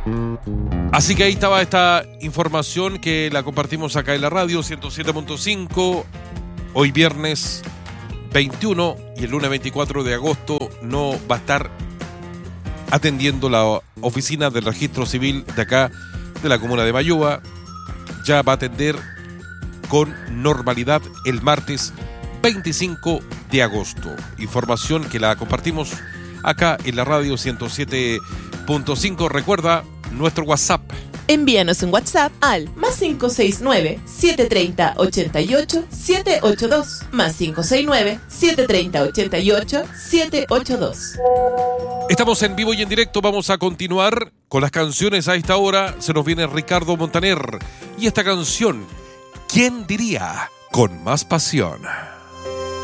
Así que ahí estaba esta información que la compartimos acá en la radio 107.5. Hoy viernes 21 y el lunes 24 de agosto no va a estar atendiendo la oficina del registro civil de acá, de la comuna de Mayúa. Ya va a atender con normalidad el martes 25 de agosto. Información que la compartimos acá en la radio 107.5. Recuerda nuestro WhatsApp. Envíanos un WhatsApp al +569-730-88-782. +569-730-88-782. Estamos en vivo y en directo. Vamos a continuar con las canciones a esta hora. Se nos viene Ricardo Montaner. Y esta canción, ¿quién diría? Con más pasión.